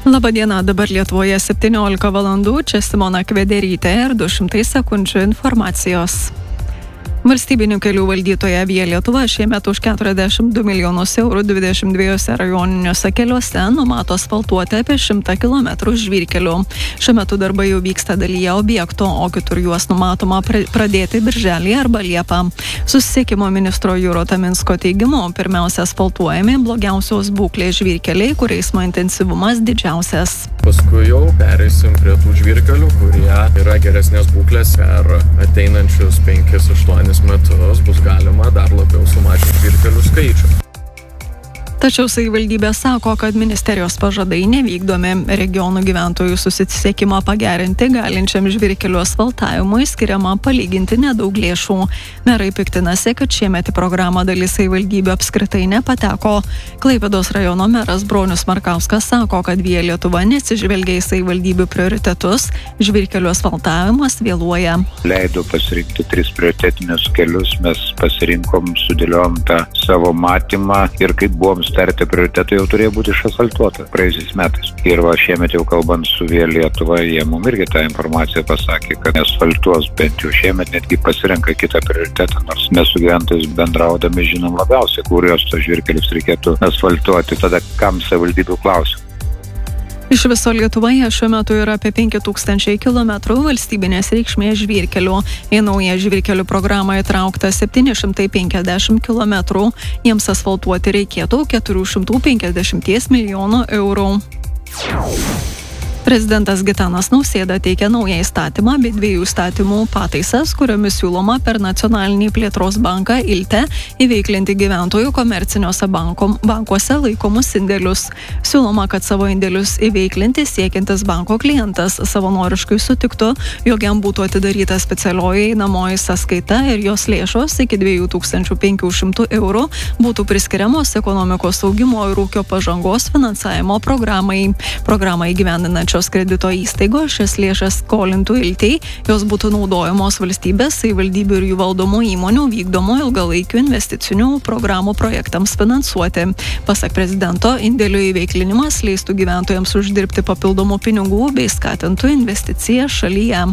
Labadiena, dabar Lietuvoje 17 valandų, čia Simona Kvederytė ir 200 sekundžių informacijos. Valstybinių kelių valdytoja Via Lietuva šiemet už 42 milijonus eurų 22 rajoniniuose keliuose numato asfaltuoti apie 100 km žvyrkelių. Šiuo metu darbai jau vyksta dalyje objektų, o kitur juos numatoma pradėti birželį arba liepą. Susisiekimo ministro Juro Taminsko teigimu, pirmiausia asfaltuojami blogiausios būklės žvyrkeliai, kur eismo intensyvumas didžiausias. Paskui jau pereisim prie tų žvyrkelių, kurie yra geresnės būklės. Per ateinančius 5-8 metus bus galima dar labiau sumažinti žvyrkelių skaičių. Tačiau savivaldybė sako, kad ministerijos pažadai nevykdomi. Regionų gyventojų susisiekimą pagerinti galinčiam žvyrkelių asfaltavimui skiriama palyginti nedaug lėšų. Merai piktinasi, kad šiemet į programą dalis savivaldybių apskritai nepateko. Klaipėdos rajono meras Bronius Markauskas sako, kad Via Lietuva neatsižvelgia į savivaldybių prioritetus, žvyrkelių asfaltavimas vėluoja. Leido pasirinkti 3 prioritetinius kelius, mes pasirinkom, sudėliojom tą savo matymą ir kaip buvom starti prioritetai jau turėjo būti išasfaltuota praėjusiais metais. Ir va šiemet jau kalbant su Via Lietuva, jie mums irgi tą informaciją pasakė, kad asfaltuos, bent jau šiemet netgi pasirenka kitą prioritetą, nors mes su gyventojais bendraudami žinom labiausiai, kurios tos žvyrkelius reikėtų asfaltuoti, tada kam savivaldybių klausim. Iš viso Lietuvoje šiuo metu yra apie 5000 km valstybinės reikšmės žvyrkelių. Į naują žvyrkelių programą įtraukta 750 km. Jiems asfaltuoti reikėtų 450 milijonų eurų. Prezidentas Gitanas Nausėda teikia naują įstatymą bei 2 įstatymų pataisas, kuriomis siūloma per Nacionalinį plėtros banką ILTE įveiklinti gyventojų komerciniuose bankuose laikomus indėlius. Siūloma, kad savo indėlius įveiklinti siekiantis banko klientas savanoriškai sutiktų, jog jam būtų atidaryta specialioji einamoji sąskaita ir jos lėšos iki 2500 eurų būtų priskiriamos ekonomikos augimo ir ūkio pažangos finansavimo programai. Programą įgyvendinančios kredito įstaigos šias lėšas skolintų ILTEI, jos būtų naudojamos valstybės, savivaldybių ir jų valdomų įmonių vykdomų ilgalaikių investicinių programų projektams finansuoti. Pasak prezidento, indėlių įveiklinimas leistų gyventojams uždirbti papildomų pinigų bei skatintų investicijas šalyje.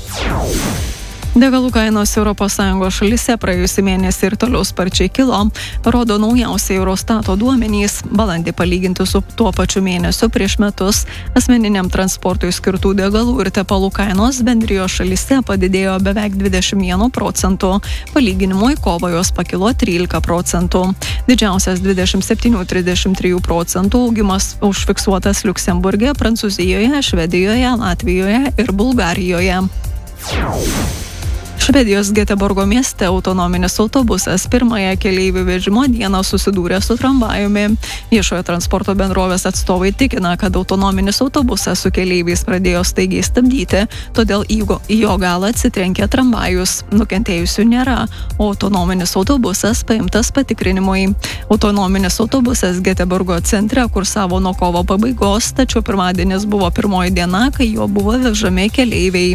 Degalų kainos ES šalyse praėjusį mėnesį ir toliau sparčiai kilo, rodo naujausi Eurostato duomenys. Balandį palyginti su tuo pačiu mėnesiu prieš metus asmeniniam transportui skirtų degalų ir tepalų kainos bendrijos šalyse padidėjo beveik 21%. Palyginimui kovą jos pakilo 13%. Didžiausias 27-33% augimas užfiksuotas Liuksemburge, Prancūzijoje, Švedijoje, Latvijoje ir Bulgarijoje. Švedijos Geteborgo mieste autonominis autobusas pirmąją keleivių vežimo dieną susidūrė su tramvajumi. Viešojo transporto bendrovės atstovai tikina, kad autonominis autobusas su keleiviais pradėjo staigiai stabdyti, todėl į jo galą atsitrenkė tramvajus. Nukentėjusių nėra, o autonominis autobusas paimtas patikrinimui. Autonominis autobusas Geteborgo centre kursavo nuo kovo pabaigos, tačiau pirmadienis buvo pirmoji diena, kai juo buvo vežami keleiviai.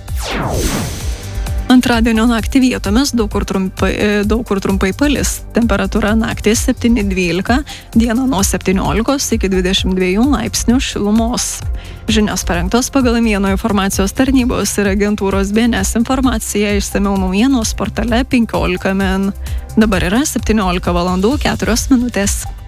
Antradienio naktį vietomis daug kur trumpai palis. Temperatūra naktį 7-12, dieną nuo 17 iki 22 laipsnių šilumos. Žinios parengtos pagal Mieno informacijos tarnybos ir agentūros BNS informaciją, išsamiau naujienos portale 15 min. Dabar yra 17 valandų 4 minutės.